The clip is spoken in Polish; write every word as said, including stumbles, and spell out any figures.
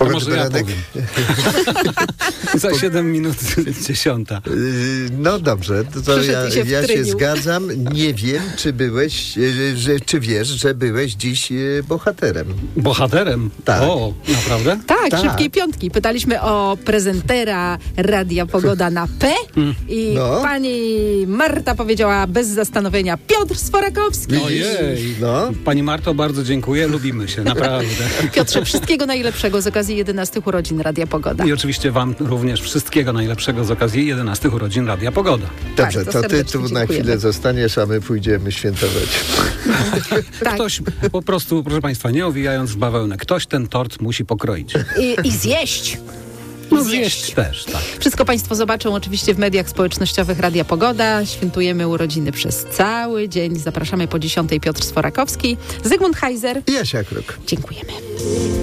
To może ja powiem. Za siedem minut dziesiąta. No dobrze, to, to ja, się, ja się zgadzam. Nie wiem, czy byłeś, że, czy wiesz, że byłeś dziś bohaterem. Bohaterem? Tak. O, naprawdę? Tak, Tak. Szybkiej Piątki. Pytaliśmy o prezentera Radia Pogoda na P i No. pani Marta powiedziała bez zastanowienia Piotr Sforakowski. Ojej. No. Pani Marto, bardzo dziękuję. Lubimy się, naprawdę. Piotrze, wszystkiego najlepszego z okazji jedenastych urodzin Radia Pogoda. I oczywiście wam również wszystkiego najlepszego z okazji jedenastych urodzin Radia Pogoda. Dobrze, Bardzo to ty tu serdecznie na dziękujemy. chwilę zostaniesz, a my pójdziemy świętować. Tak. Ktoś po prostu, proszę państwa, nie owijając w bawełnę, ktoś ten tort musi pokroić. I, I zjeść. No zjeść też, tak. Wszystko państwo zobaczą oczywiście w mediach społecznościowych Radia Pogoda. Świętujemy urodziny przez cały dzień. Zapraszamy po dziesiątej. Piotr Sforakowski, Zygmunt Heiser. Jasia Kruk. Dziękujemy.